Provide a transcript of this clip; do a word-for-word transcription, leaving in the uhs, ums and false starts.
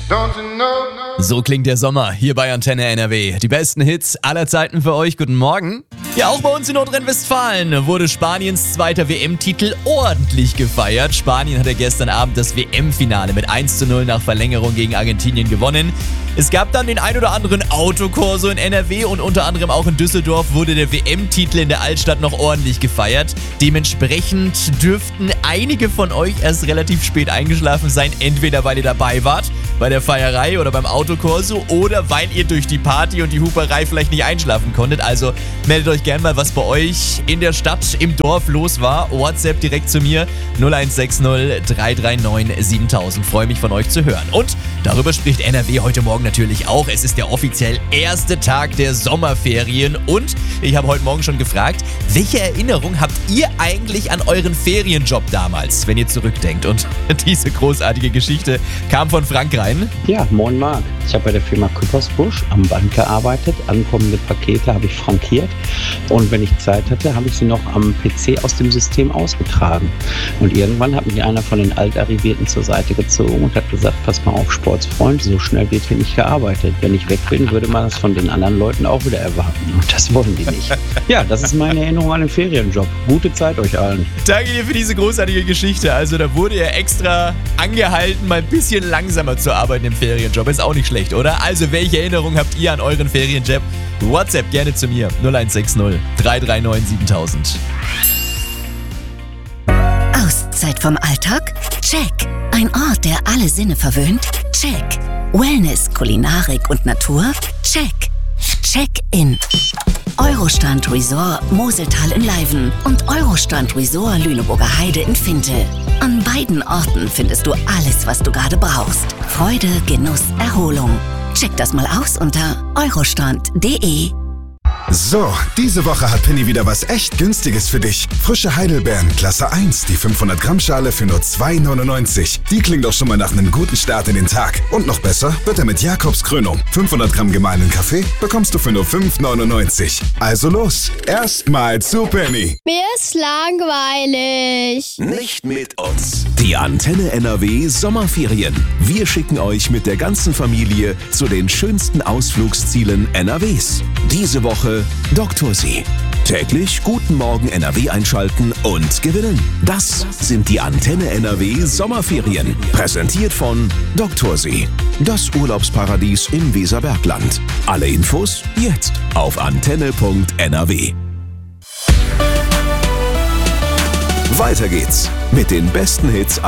So klingt der Sommer hier bei Antenne N R W. Die besten Hits aller Zeiten für euch. Guten Morgen. Ja, auch bei uns in Nordrhein-Westfalen wurde Spaniens zweiter W M-Titel ordentlich gefeiert. Spanien hatte gestern Abend das W M-Finale mit eins zu null nach Verlängerung gegen Argentinien gewonnen. Es gab dann den ein oder anderen Autokorso in N R W und unter anderem auch in Düsseldorf wurde der W M-Titel in der Altstadt noch ordentlich gefeiert. Dementsprechend dürften einige von euch erst relativ spät eingeschlafen sein, entweder weil ihr dabei wart bei der Feierei oder beim Autokorso oder weil ihr durch die Party und die Huperei vielleicht nicht einschlafen konntet. Also meldet euch gerne mal, was bei euch in der Stadt, im Dorf los war. WhatsApp direkt zu mir null eins sechs null drei drei neun siebentausend. Freue mich von euch zu hören. Und darüber spricht N R W heute Morgen natürlich auch. Es ist der offiziell erste Tag der Sommerferien und ich habe heute Morgen schon gefragt, welche Erinnerung habt ihr eigentlich an euren Ferienjob damals, wenn ihr zurückdenkt? Und diese großartige Geschichte kam von Frank rein. Ja, moin Marc. Ich habe bei der Firma Küppersbusch am Band gearbeitet. Ankommende Pakete habe ich frankiert und wenn ich Zeit hatte, habe ich sie noch am P C aus dem System ausgetragen. Und irgendwann hat mich einer von den Altarrivierten zur Seite gezogen und hat gesagt, pass mal auf, Sportsfreund, so schnell wird hier nicht gearbeitet. Wenn ich weg bin, würde man das von den anderen Leuten auch wieder erwarten. Und das wollen die nicht. Ja, das ist meine Erinnerung an den Ferienjob. Gute Zeit euch allen. Danke dir für diese großartige Geschichte. Also da wurde ja extra angehalten, mal ein bisschen langsamer zu arbeiten im Ferienjob. Ist auch nicht schlecht, oder? Also welche Erinnerung habt ihr an euren Ferienjob? WhatsApp gerne zu mir null eins sechs null drei drei neun siebentausend. Auszeit vom Alltag? Check. Ein Ort, der alle Sinne verwöhnt? Check. Wellness, Kulinarik und Natur? Check. Check-in. Eurostrand Resort Moseltal in Leiven und Eurostrand Resort Lüneburger Heide in Finte. An beiden Orten findest du alles, was du gerade brauchst. Freude, Genuss, Erholung. Check das mal aus unter eurostrand punkt de. So, diese Woche hat Penny wieder was echt Günstiges für dich. Frische Heidelbeeren, Klasse eins, die fünfhundert Gramm Schale für nur zwei neunundneunzig. Die klingt doch schon mal nach einem guten Start in den Tag. Und noch besser wird er mit Jakobs Krönung. fünfhundert Gramm gemahlenen Kaffee bekommst du für nur fünf neunundneunzig. Also los, erstmal zu Penny. Mir ist langweilig. Nicht mit uns. Die Antenne N R W Sommerferien. Wir schicken euch mit der ganzen Familie zu den schönsten Ausflugszielen N R Ws. Diese Woche Doktorsee. Täglich Guten Morgen N R W einschalten und gewinnen. Das sind die Antenne N R W Sommerferien. Präsentiert von Doktorsee. Das Urlaubsparadies im Weserbergland. Alle Infos jetzt auf antenne punkt n r w. Weiter geht's mit den besten Hits